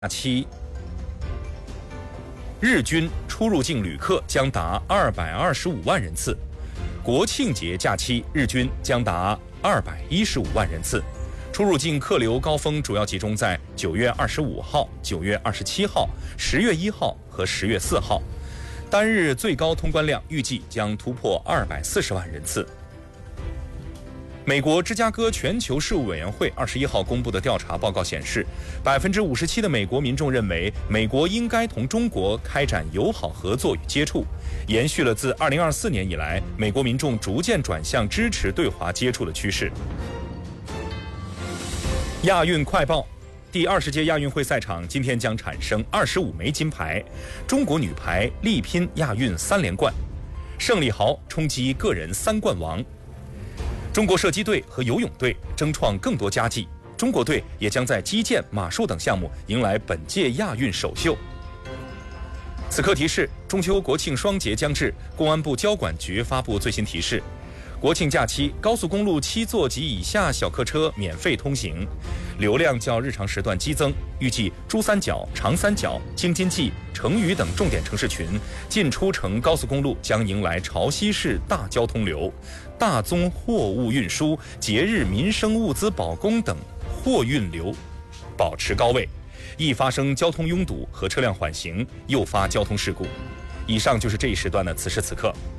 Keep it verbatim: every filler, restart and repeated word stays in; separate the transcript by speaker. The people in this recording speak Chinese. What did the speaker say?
Speaker 1: 假期，日均出入境旅客将达二百二十五万人次，国庆节假期日均将达二百一十五万人次。出入境客流高峰主要集中在九月二十五号、九月二十七号、十月一号和十月四号，单日最高通关量预计将突破二百四十万人次。美国芝加哥全球事务委员会二十一号公布的调查报告显示，百分之五十七的美国民众认为美国应该同中国开展友好合作与接触，延续了自二零二四年以来美国民众逐渐转向支持对华接触的趋势。亚运快报，第二十届亚运会赛场今天将产生二十五枚金牌，中国女排力拼亚运三连冠，胜利豪冲击个人三冠王。中国射击队和游泳队争创更多佳绩，中国队也将在击剑、马术等项目迎来本届亚运首秀。此刻提示：中秋国庆双节将至，公安部交管局发布最新提示。国庆假期，高速公路七座及以下小客车免费通行，流量较日常时段激增。预计珠三角、长三角、京津冀、成渝等重点城市群进出城高速公路将迎来潮汐式大交通流，大宗货物运输、节日民生物资保供等货运流保持高位，易发生交通拥堵和车辆缓行，诱发交通事故。以上就是这一时段的此时此刻。